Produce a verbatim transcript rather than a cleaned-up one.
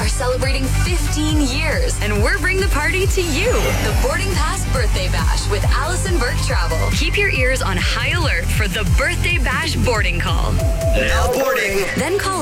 are celebrating fifteen years, and we're bringing the party to you. The Boarding Pass Birthday Bash with Allison Burke Travel. Keep your ears on high alert for the Birthday Bash boarding call. Now boarding. Then call